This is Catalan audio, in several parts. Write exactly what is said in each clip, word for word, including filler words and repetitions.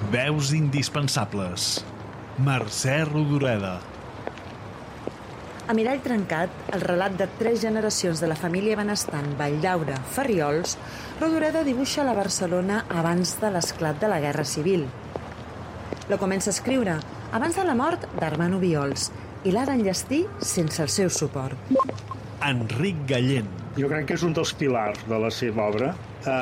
Veus indispensables. Mercè Rodoreda. A Mirall trencat, el relat de tres generacions de la família benestant Valldaura Farriols, Rodoreda dibuixa la Barcelona abans de l'esclat de la Guerra Civil. La comença a escriure abans de la mort d'Armand Obiols i l'ha d'enllestir sense el seu suport. Enric Gallent. Jo crec que és un dels pilars de la seva obra.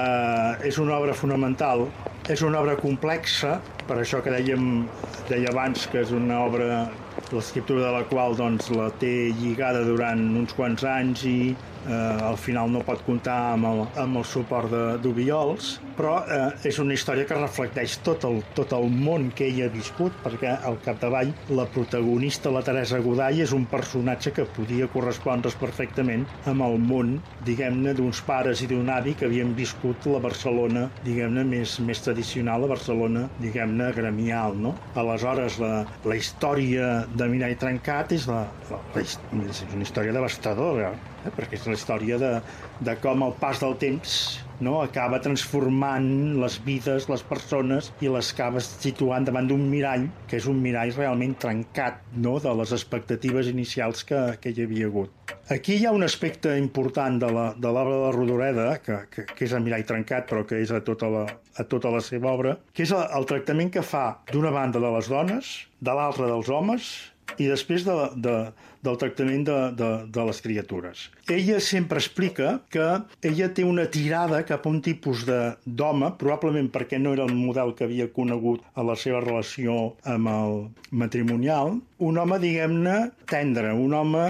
Eh, és una obra fonamental, és una obra complexa, per això que dèiem, deia abans que és una obra, l'escriptura de la qual doncs, la té lligada durant uns quants anys i eh, al final no pot comptar amb el, amb el suport d'Obiols, però eh, és una història que reflecteix tot el, tot el món que ell ha viscut, perquè al capdavall la protagonista, la Teresa Goday, és un personatge que podia correspondre's perfectament amb el món, diguem-ne, d'uns pares i d'un avi que havien viscut la Barcelona, diguem-ne, més, més tradicional, la Barcelona, diguem-ne, gremial, no? Aleshores, la, la història de Mirall trencat és, la, la, la, és una història devastadora, eh? Perquè és la història de, de com el pas del temps, no, acaba transformant les vides, les persones, i les acaba situant davant d'un mirall, que és un mirall realment trencat, no, de les expectatives inicials que, que hi havia hagut. Aquí hi ha un aspecte important de l'obra de Rodoreda, que, que, que és el mirall trencat, però que és a tota la, a tota la seva obra, que és el, el tractament que fa d'una banda de les dones, de l'altra dels homes, i després de, de, del tractament de, de, de les criatures. Ella sempre explica que ella té una tirada cap a un tipus d'home, probablement perquè no era el model que havia conegut a la seva relació amb el matrimonial, un home, diguem-ne, tendre, un home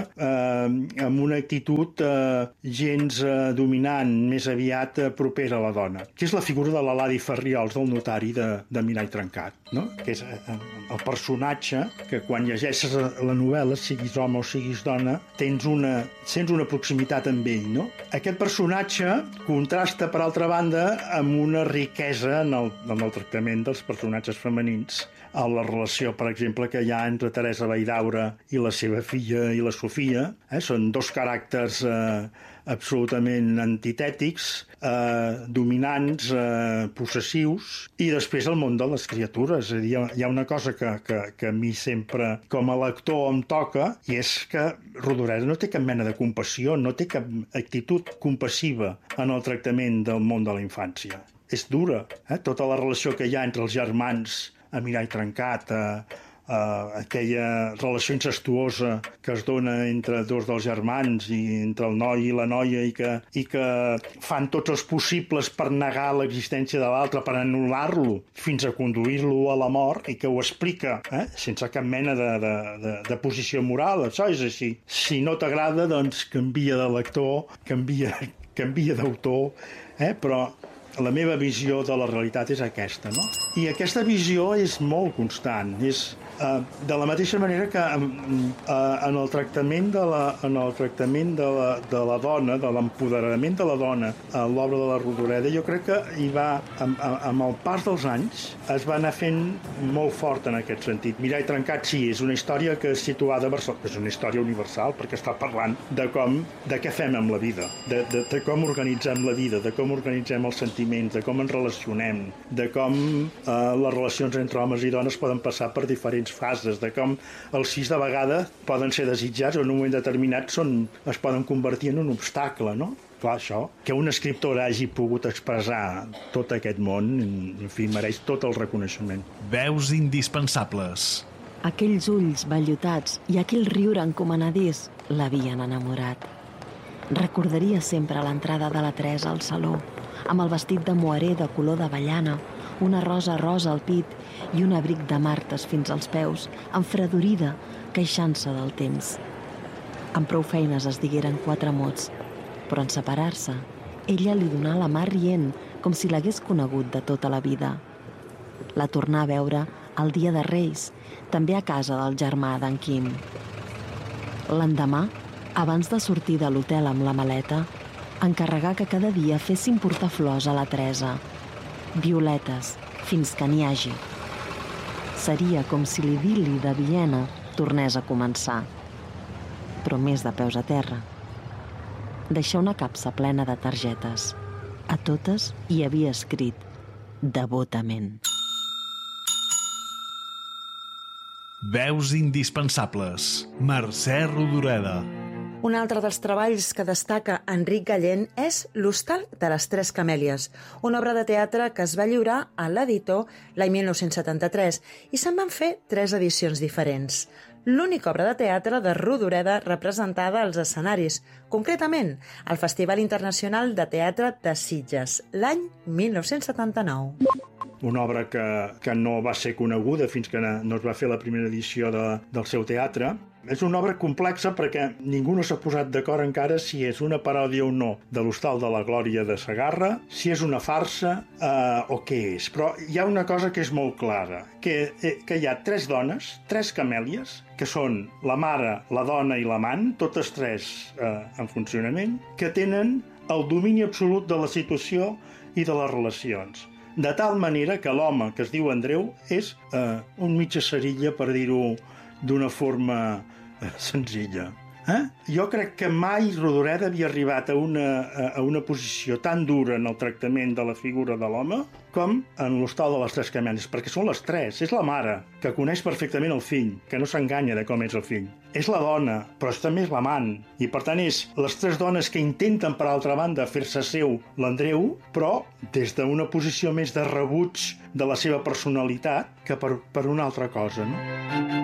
eh, amb una actitud eh, gens eh, dominant, més aviat eh, propera a la dona, que és la figura de l'Eladi Farriols, del notari de, de Mirall trencat, no? Que és eh, el personatge que quan llegeixes la novel·la, siguis home o siguis dona, tens una, sents una proximitat amb ell, no? Aquest personatge contrasta, per altra banda, amb una riquesa en el, en el tractament dels personatges femenins, a la relació, per exemple, que hi ha entre Teresa Valldaura i la seva filla i la Sofia. Eh? Són dos caràcters eh, absolutament antitètics, eh, dominants, eh, possessius, i després el món de les criatures. És a dir, hi ha una cosa que, que, que a mi sempre, com a lector, em toca, i és que Rodoreda no té cap mena de compassió, no té cap actitud compassiva en el tractament del món de la infància. És dura, eh? Tota la relació que hi ha entre els germans a Mirall trencat, eh, eh, aquella relació incestuosa que es dona entre dos dels germans i entre el noi i la noia i que, i que fan tots els possibles per negar l'existència de l'altre, per anul·lar-lo fins a conduir-lo a la mort, i que ho explica eh, sense cap mena de, de, de, de posició moral. Això és així. Si no t'agrada, doncs canvia de lector, canvia, canvia d'autor, eh, però la meva visió de la realitat és aquesta, no? I aquesta visió és molt constant, és uh, de la mateixa manera que uh, en el tractament de la, en el tractament de la, de la dona, de l'empoderament de la dona a l'obra de la Rodoreda, jo crec que hi va, amb, amb el pas dels anys, es va anar fent molt fort en aquest sentit. Mirall trencat, sí, és una història que és situada a Barcelona, és una història universal, perquè està parlant de com, de què fem amb la vida, de, de, de com organitzem la vida, de com organitzem els sentiments, de com ens relacionem, de com eh, les relacions entre homes i dones poden passar per diferents fases, de com els sis de vegada poden ser desitjats o en un moment determinat són, es poden convertir en un obstacle, no? Clar, això, que un escriptor hagi pogut expressar tot aquest món, en fi, mereix tot el reconeixement. Veus indispensables. Aquells ulls vellutats i aquell riure encomanadís l'havien enamorat. Recordaria sempre l'entrada de la Teresa al saló, amb el vestit de moiré de color d'avellana, una rosa rosa al pit i un abric de martes fins als peus, enfredorida, queixant-se del temps. Amb prou feines es digueren quatre mots, però en separar-se, ella li donà la mà rient, com si l'hagués conegut de tota la vida. La tornà a veure el dia de Reis, també a casa del germà d'en Quim. L'endemà, abans de sortir de l'hotel amb la maleta, encarregà que cada dia fessin portar flors a la Teresa, violetes, fins que n'hi hagi. Seria com si l'idil·li de Viena tornés a començar, però més de peus a terra. Deixà una capsa plena de targetes. A totes hi havia escrit devotament. Veus indispensables. Mercè Rodoreda. Un altre dels treballs que destaca Enric Gallent és L'Hostal de les Tres Camèlies, una obra de teatre que es va lliurar a l'editor l'any mil nou-cents setanta-tres i se'n van fer tres edicions diferents. L'única obra de teatre de Rodoreda representada als escenaris, concretament al Festival Internacional de Teatre de Sitges, l'any mil nou-cents setanta-nou. Una obra que, que no va ser coneguda fins que no es va fer la primera edició de, del seu teatre. És una obra complexa perquè ningú no s'ha posat d'acord encara si és una paròdia o no de l'Hostal de la Glòria de Segarra, si és una farsa eh, o què és. Però hi ha una cosa que és molt clara, que, eh, que hi ha tres dones, tres camèlies, que són la mare, la dona i l'amant, totes tres eh, en funcionament, que tenen el domini absolut de la situació i de les relacions. De tal manera que l'home, que es diu Andreu, és eh, un mitja cerilla, per dir-ho d'una forma eh, senzilla. Eh? Jo crec que mai Rodoreda havia arribat a una, a una posició tan dura en el tractament de la figura de l'home com en l'Hostal de les Tres Camèlies, perquè són les tres. És la mare, que coneix perfectament el fill, que no s'enganya de com és el fill. És la dona, però també és l'amant. I per tant és les tres dones que intenten, per altra banda, fer-se seu l'Andreu, però des d'una posició més de rebuig de la seva personalitat que per, per una altra cosa, no?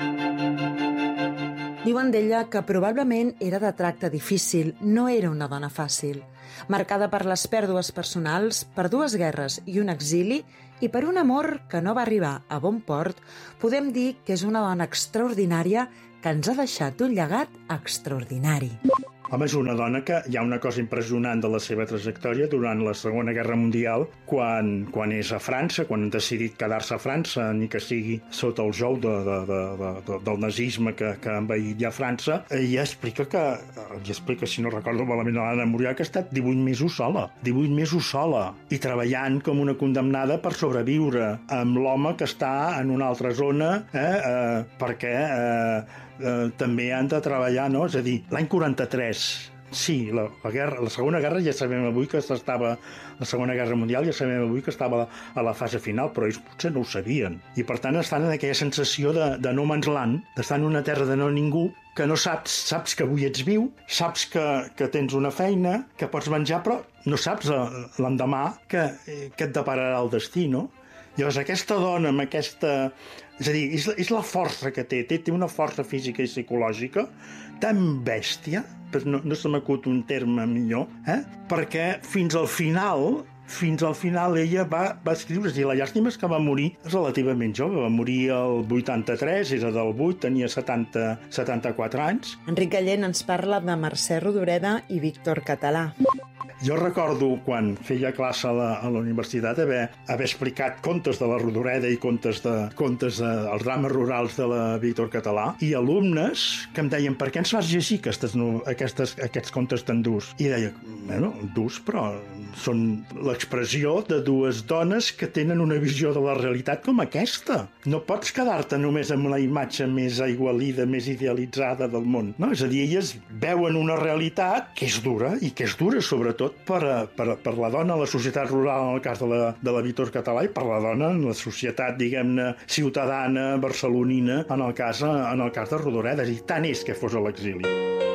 Diuen d'ella que probablement era de tracte difícil, no era una dona fàcil. Marcada per les pèrdues personals, per dues guerres i un exili, i per un amor que no va arribar a bon port, podem dir que és una dona extraordinària que ens ha deixat un llegat extraordinari. Home, és una dona que hi ha una cosa impressionant de la seva trajectòria durant la Segona Guerra Mundial, quan, quan és a França, quan han decidit quedar-se a França, ni que sigui sota el jou de, de, de, de, del nazisme que, que ha envaït ja França, i explica que, i explica, si no recordo malament a l'Anna Murià, que ha estat divuit mesos sola, divuit mesos sola, i treballant com una condemnada per sobreviure amb l'home que està en una altra zona, eh, eh, perquè eh, eh, també han de treballar, no? És a dir, l'any quaranta-tres, sí, la, la, guerra, la Segona Guerra ja sabem avui que estava, la Segona Guerra Mundial ja sabem avui que estava a la fase final, però ells potser no ho sabien. I per tant estan en aquella sensació de, de no man's land, d'estar en una terra de no ningú, que no saps, saps que avui ets viu, saps que, que tens una feina, que pots menjar, però no saps l'endemà que, que et depararà el destí, no? Llavors, aquesta dona amb aquesta... És a dir, és la, és la força que té, té, té una força física i psicològica tan bèstia, no, no se m'acut un terme millor, eh? Perquè fins al final, fins al final ella va, va escriure, és a dir, la llàstima és que va morir relativament jove, va morir el vuitanta-tres, era del vuit, tenia setanta, setanta-quatre anys. Enric Gallent ens parla de Mercè Rodoreda i Víctor Català. Jo recordo quan feia classe a la, a la universitat haver, haver explicat contes de la Rodoreda i contes de, contes de, els drames rurals de la Víctor Català, i alumnes que em deien: per què ens fas llegir aquestes, aquestes, aquests contes tan durs? I deia, bueno, durs, però són l'expressió de dues dones que tenen una visió de la realitat com aquesta. No pots quedar-te només amb la imatge més aigualida, més idealitzada del món, no? És a dir, elles veuen una realitat que és dura, i que és dura sobretot per, per, per la dona a la societat rural, en el cas de la, de la Víctor Català, i per la dona en la societat, diguem-ne, ciutadana, barcelonina, en el cas, en el cas de Rodoreda. És a dir, tant és que fos a l'exili.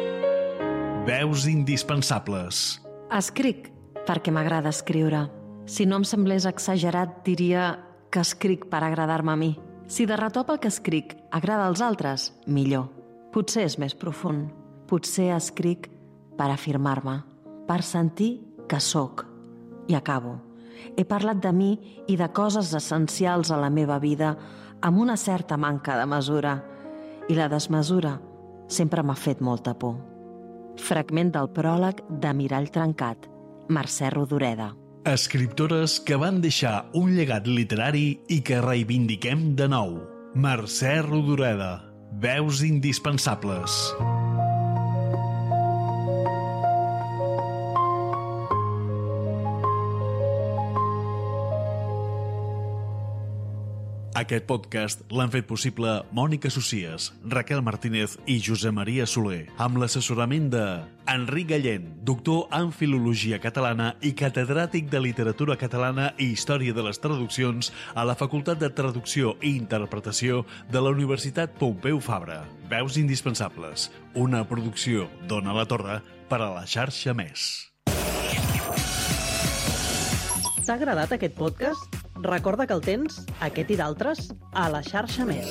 Veus indispensables. Escric perquè m'agrada escriure. Si no em semblés exagerat, diria que escric per agradar-me a mi. Si de retop el que escric agrada als altres, millor. Potser és més profund. Potser escric per afirmar-me, per sentir que sóc. I acabo. He parlat de mi i de coses essencials a la meva vida amb una certa manca de mesura. I la desmesura sempre m'ha fet molta por. Fragment del pròleg de Mirall trencat, Mercè Rodoreda. Escriptores que van deixar un llegat literari i que reivindiquem de nou. Mercè Rodoreda. Veus indispensables. Aquest podcast l'han fet possible Mònica Socies, Raquel Martínez i Josep Maria Soler, amb l'assessorament de Enric Gallent, doctor en Filologia Catalana i catedràtic de Literatura Catalana i Història de les Traduccions a la Facultat de Traducció i Interpretació de la Universitat Pompeu Fabra. Veus indispensables, una producció d'Ona la Torre per a la xarxa Més. T'ha agradat aquest podcast? Recorda que el tens, aquest i d'altres, a la xarxa Més.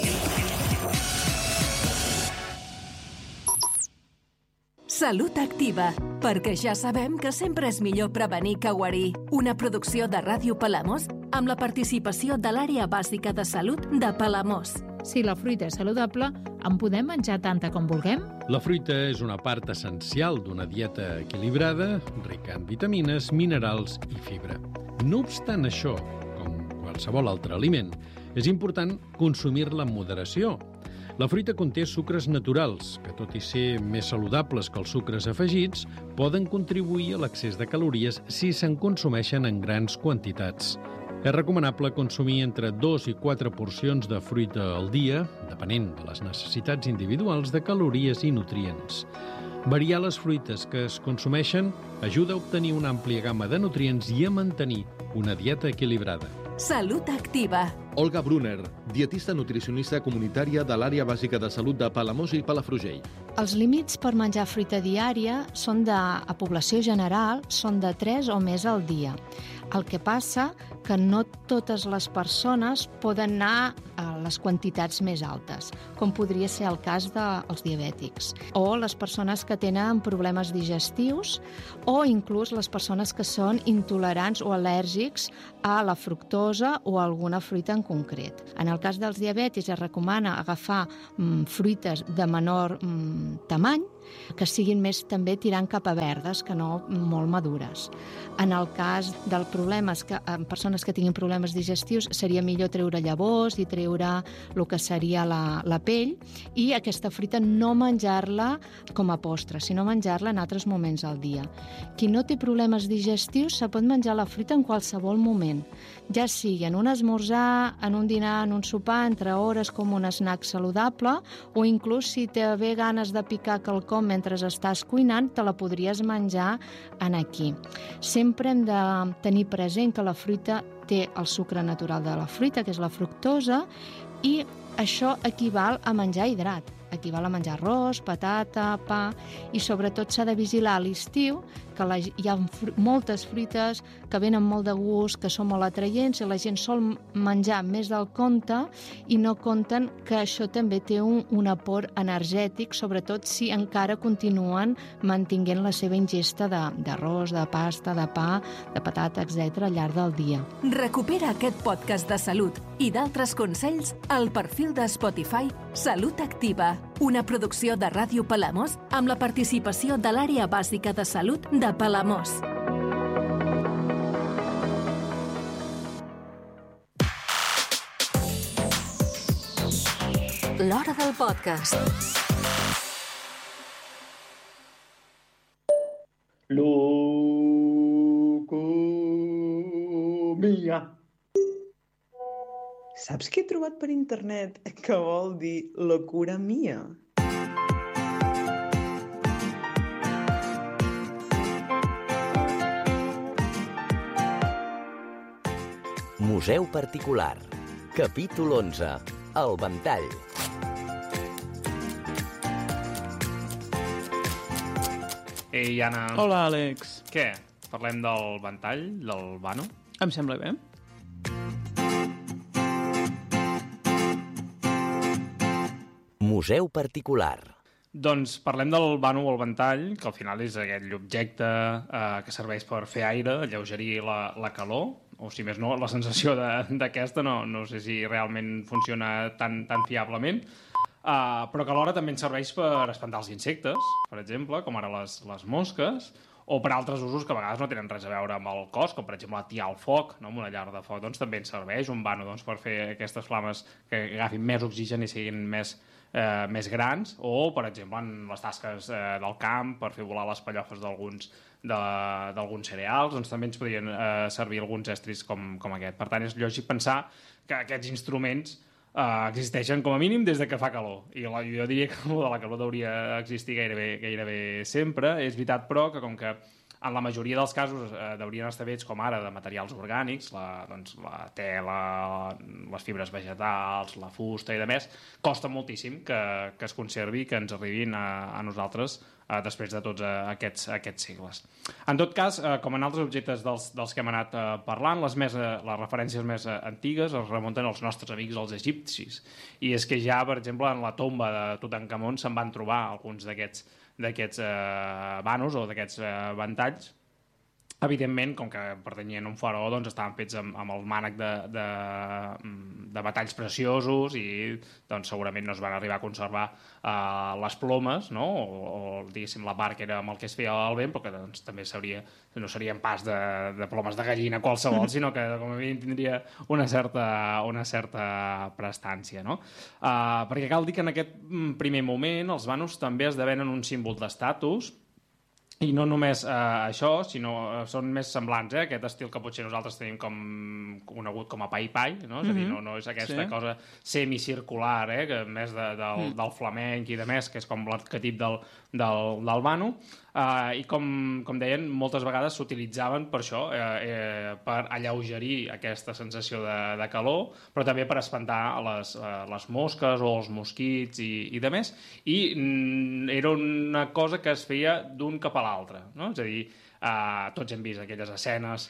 Salut Activa, perquè ja sabem que sempre és millor prevenir que guarir. Una producció de Ràdio Palamós amb la participació de l'Àrea Bàsica de Salut de Palamós. Si la fruita és saludable, en podem menjar tanta com vulguem? La fruita és una part essencial d'una dieta equilibrada, rica en vitamines, minerals i fibra. No obstant això, com qualsevol altre aliment, és important consumir-la amb moderació. La fruita conté sucres naturals, que tot i ser més saludables que els sucres afegits, poden contribuir a l'excés de calories si se'n consumeixen en grans quantitats. És recomanable consumir entre dos i quatre porcions de fruita al dia, depenent de les necessitats individuals de calories i nutrients. Variar les fruites que es consumeixen ajuda a obtenir una àmplia gamma de nutrients i a mantenir una dieta equilibrada. Salut Activa. Olga Brunner, dietista nutricionista comunitària de l'Àrea Bàsica de Salut de Palamós i Palafrugell. Els límits per menjar fruita diària són de, a població general són de tres o més al dia. El que passa que no totes les persones poden anar a les quantitats més altes, com podria ser el cas dels diabètics, o les persones que tenen problemes digestius, o inclús les persones que són intolerants o al·lèrgics a la fructosa o a alguna fruita en concret. En el cas dels diabètics es recomana agafar mm, fruites de menor mm, tamany, que siguin més també tirant cap a verdes, que no molt madures. En el cas dels problemes, que, en persones que tinguin problemes digestius, seria millor treure llavors i treure el que seria la, la pell, i aquesta fruita no menjar-la com a postre, sinó menjar-la en altres moments al dia. Qui no té problemes digestius se pot menjar la fruita en qualsevol moment, ja sigui en un esmorzar, en un dinar, en un sopar, entre hores com un snack saludable, o inclús si té bé ganes de picar quelcom mentre estàs cuinant, te la podries menjar en aquí. Sempre hem de tenir present que la fruita té el sucre natural de la fruita, que és la fructosa, i això equival a menjar hidrat. Equival a menjar arròs, patata, pa, i sobretot s'ha de vigilar a l'estiu, que la, hi ha fr moltes fruites que venen molt de gust, que són molt atraients, i la gent sol menjar més del compte i no compten que això també té un, un aport energètic, sobretot si encara continuen mantinguent la seva ingesta d'arròs, de, de pasta, de pa, de patata, etcètera al llarg del dia. Recupera aquest podcast de salut i d'altres consells al perfil de Spotify Salut Activa, una producció de Ràdio Palamós amb la participació de l'Àrea Bàsica de Salut de Palamós. L'hora del podcast. Locomia. Saps què he trobat per internet que vol dir locura mia? Museu particular. Capítol onze. El ventall. Ei, Anna. Hola, Àlex. Què? Parlem del ventall, del vano? Em sembla bé. Museu particular. Doncs parlem del vano o el ventall, que al final és aquell objecte eh, que serveix per fer aire, alleugerir la, la calor, o si més no, la sensació d'aquesta, no, no sé si realment funciona tan, tan fiablement, uh, però que alhora també ens serveix per espantar els insectes, per exemple, com ara les, les mosques, o per altres usos que a vegades no tenen res a veure amb el cos, com per exemple atiar el foc, no? Amb una llar de foc, doncs també ens serveix un vano doncs, per fer aquestes flames que agafin més oxigen i siguin més, eh, més grans, o per exemple en les tasques eh, del camp per fer volar les pallofes d'alguns d'alguns cereals, doncs també ens podrien eh, servir alguns estris com, com aquest. Per tant, és lògic pensar que aquests instruments Uh, existeixen com a mínim des de que fa calor, i la, jo diria que el de la calor hauria existir gairebé, gairebé sempre. És veritat, però, que com que en la majoria dels casos eh, haurien estar fets com ara de materials orgànics, la, doncs, la tela, les fibres vegetals, la fusta i de més, costa moltíssim que, que es conservi, que ens arribin a, a nosaltres eh, després de tots eh, aquests, aquests segles. En tot cas, eh, com en altres objectes dels, dels que hem anat eh, parlant, les, més, eh, les referències més eh, antigues es remunten als nostres amics, els egipcis. I és que ja, per exemple, en la tomba de Tutankamon se'n van trobar alguns d'aquests d'aquests eh, vanos o d'aquests eh, ventalls. Evidentment, com que pertanyien a un faraó, doncs estaven fets amb, amb el mànec de, de, de metalls preciosos i doncs, segurament no es van arribar a conservar eh, les plomes, no? o, o diguéssim la part que era amb el que es feia el vent, però que doncs, també seria, no serien pas de, de plomes de gallina qualsevol, sinó que com a mínim tindria una certa, una certa prestància. No? Uh, perquè cal dir que en aquest primer moment els vanos també esdevenen un símbol d'estatus. I no només eh, això, sinó eh, són més semblants, eh? Aquest estil que potser nosaltres tenim com conegut com a pai-pai, no? És a dir, no, no és aquesta sí. cosa semicircular, eh? Que més de, del, mm. del flamenc i de més, que és com l'arquetip del, del, del vano. Uh, I com, com deien, moltes vegades s'utilitzaven per això, eh, eh, per alleugerir aquesta sensació de, de calor, però també per espantar les, uh, les mosques o els mosquits i, i de més. I mm, era una cosa que es feia d'un cap a l'altre, no? És a dir, uh, tots hem vist aquelles escenes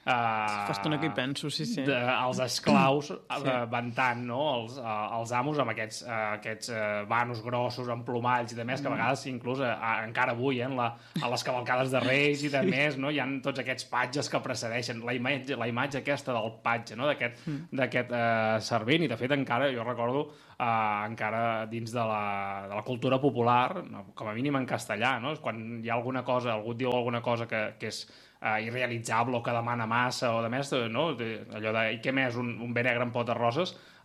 Uh, Fa estona que hi penso, sí, sí. De, els esclaus sí. uh, ventant, no? els, uh, els amos amb aquests, uh, aquests uh, vanos grossos, emplomalls i de més, que a vegades inclús uh, encara avui eh, en la, a les cavalcades de Reis i de sí. més, no? Hi ha tots aquests patges que precedeixen la imatge, la imatge aquesta del patge, no? d'aquest mm. uh, servent, i de fet encara, jo recordo uh, encara dins de la, de la cultura popular, no? Com a mínim en castellà, no? Quan hi ha alguna cosa, algú diu alguna cosa que, que és Uh, irrealitzable o que demana massa o de més, no? Allò de, i què més, un, un bé negre en pot de roses, uh,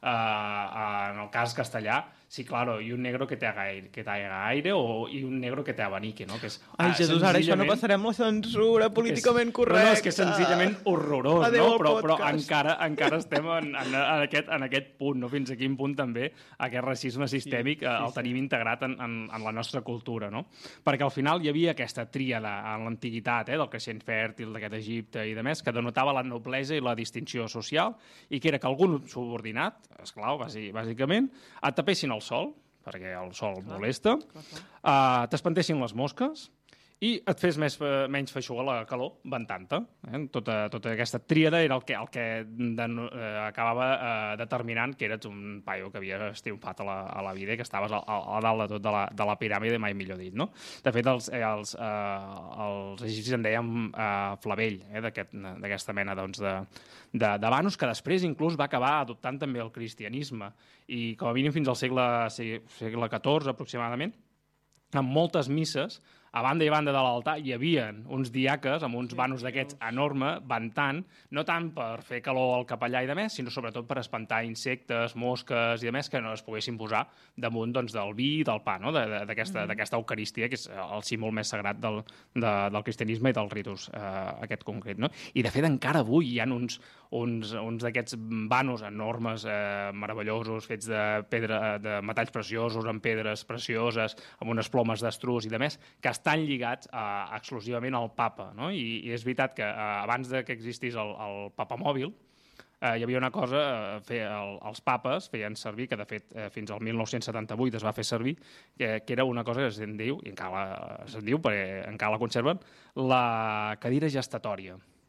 uh, en el cas castellà, sí, claro, i un negro que te haga aire, que te haga aire o i un negre que te abanique, no? Que és, Ai, uh, Jesús, ara això no passarem la censura políticament correcta. No, no, és que és senzillament horrorós, Adeu, no? Però, però encara, encara estem en, en, en, aquest, en aquest punt, no? Fins a quin punt també aquest racisme sistèmic sí, sí, el tenim sí. integrat en, en, en la nostra cultura, no? Perquè al final hi havia aquesta tríada en l'antiguitat, eh, del creixent fèrtil d'aquest Egipte i de més, que denotava la noblesa i la distinció social, i que era que algun subordinat, esclau, bàsicament, et tapessin el sol, perquè el sol clar, molesta, clar, clar. Uh, t'espantessin les mosques i et fes més, menys feixuga la calor ventant-te. Eh? Tota, tota aquesta tríada era el que, el que de, uh, acabava uh, determinant que eres un paio que havia triomfat a la, a la vida i que estaves a, a, a dalt de tot de la, de la piràmide, mai millor dit. No? De fet, els, els, uh, els egipcis en dèiem uh, flavell, eh? d'aquesta aquest, mena doncs, de, de, de vanos, que després inclús va acabar adoptant també el cristianisme. I com a mínim fins al segle, segle catorze aproximadament, en moltes misses, a banda i banda de l'altar hi havia uns diaques amb uns vanos d'aquests enorme, ventant, no tant per fer calor al capellà i de més, sinó sobretot per espantar insectes, mosques i de més que no es poguessin posar damunt doncs, del vi i del pa, no? d'aquesta mm. eucaristia, que és el símbol més sagrat del, de, del cristianisme i del ritus eh, aquest concret. No? I de fet encara avui hi ha uns, uns, uns d'aquests vanos enormes, eh, meravellosos, fets de, pedra, de metalls preciosos, amb pedres precioses, amb unes plomes d'estruç i de més, que estan lligats uh, exclusivament al papa, no? I, i és veritat que uh, abans de que existís el, el papamòbil uh, hi havia una cosa, uh, fer, el, els papes feien servir, que de fet uh, fins al mil nou-cents setanta-vuit es va fer servir, que, que era una cosa que se'n diu, i encara se'n diu perquè encara la conserven, la cadira gestatòria,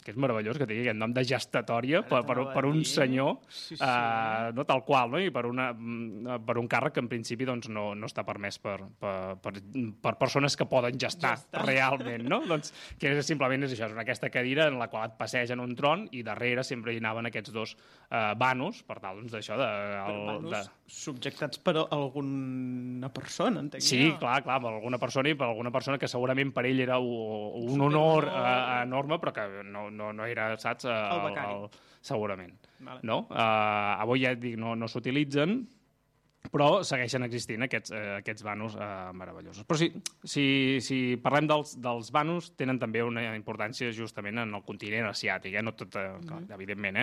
que és meravellós que tingui aquest nom de gestatòria per, per, per un senyor, sí, sí. Uh, no tal qual, no? I per, una, per un càrrec que en principi doncs, no, no està permès per, per, per, per persones que poden gestar, gestar. realment, no? Doncs que simplement és això, és aquesta cadira en la qual et passegen un tron i darrere sempre hi anaven aquests dos uh, vanos, per tal doncs, d'això... De, el, vanos de... subjectats per alguna persona, entenc. Sí, no? clar, clar, per alguna persona i per alguna persona que segurament per ell era un honor uh, enorme, però que no, no, no era, saps? Uh, el becari. El, segurament. Vale. No? Uh, avui ja et dic, no, no s'utilitzen, però segueixen existint aquests, eh, aquests vanos eh, meravellosos. Però sí, si, si parlem dels, dels vanos, tenen també una importància justament en el continent asiàtic, eh? No tot, eh, clar, mm-hmm. evidentment,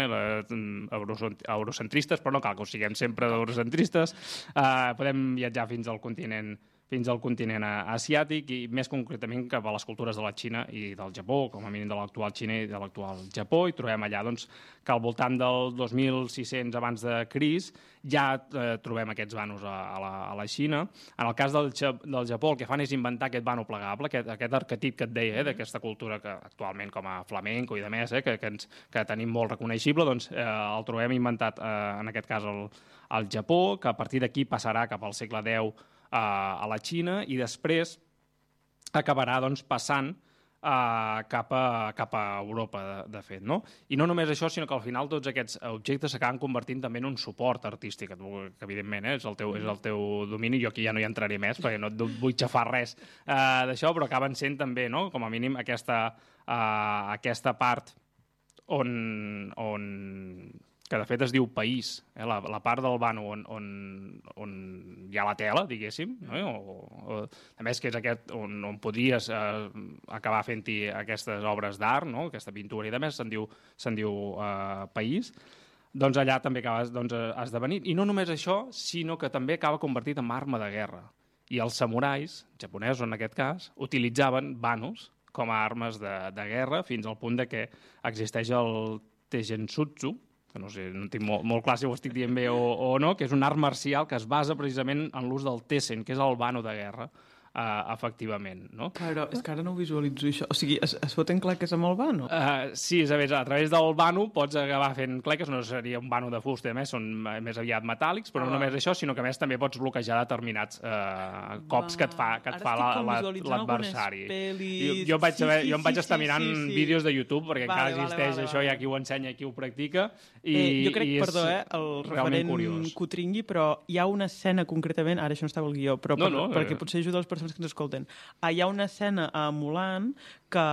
eh? eurocentristes, però no cal que ho siguem sempre eurocentristes. Eh, podem viatjar fins al continent fins al continent asiàtic i més concretament cap a les cultures de la Xina i del Japó, com a mínim de l'actual Xina i de l'actual Japó, i trobem allà doncs, que al voltant del dos mil sis-cents abans de Crist ja eh, trobem aquests vanos a, a, la, a la Xina. En el cas del, del Japó el que fan és inventar aquest vano plegable, aquest, aquest arquetip que et deia, eh, d'aquesta cultura que actualment com a flamenco i de més, eh, que, que, ens, que tenim molt reconeixible, doncs eh, el trobem inventat eh, en aquest cas al, al Japó, que a partir d'aquí passarà cap al segle deu a la Xina i després acabarà doncs, passant uh, cap, a, cap a Europa, de, de fet. No? I no només això, sinó que al final tots aquests objectes s'acaben convertint també en un suport artístic, que evidentment eh, és, el teu, és el teu domini, jo aquí ja no hi entraré més perquè no et vull xafar res uh, d'això, però acaben sent també, no? Com a mínim, aquesta, uh, aquesta part on... on que de fet es diu país, eh? la, la part del vano on, on, on hi ha la tela, diguéssim, no? o, o, a més que és aquest on, on podries eh, acabar fent-hi aquestes obres d'art, no? Aquesta pintura i de més, se'n diu, se'n diu eh, país, doncs allà també acabes doncs, esdevenint. I no només això, sinó que també acaba convertit en arma de guerra. I els samurais, japonesos en aquest cas, utilitzaven vanos com a armes de, de guerra fins al punt de que existeix el Tegenshutsu, que no sé, no tinc molt, molt clar si ho estic dient bé o, o no, que és un art marcial que es basa precisament en l'ús del tessen, que és el vano de guerra, uh, efectivament, no? Però és que ara no ho visualitzo, això. O sigui, es, es foten cleques amb el vano? Uh, sí, és a, veure, a través del vano pots acabar fent cleques, no seria un vano de fusta, a més, són més aviat metàl·lics, però ah, no només això, sinó que a més també pots bloquejar determinats uh, cops que et fa, que et fa l'adversari. Jo, jo, vaig saber, sí, sí, jo em vaig estar mirant sí, sí, sí. vídeos de YouTube, perquè vale, encara existeix vale, vale, això, vale. Hi ha qui ho ensenya, qui ho practica, i, eh, jo crec, i és perdó, eh, el referent que ho tringui, però hi ha una escena concretament, ara això no estava al guió, però no, per, no, perquè eh... potser ajuda les persones que ens escolten. Ah, hi ha una escena a Mulan que